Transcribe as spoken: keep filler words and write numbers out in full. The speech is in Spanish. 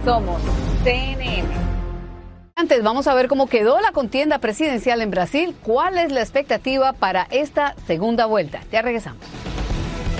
Somos C N N. Antes vamos a ver cómo quedó la contienda presidencial en Brasil. ¿Cuál es la expectativa para esta segunda vuelta? Ya regresamos.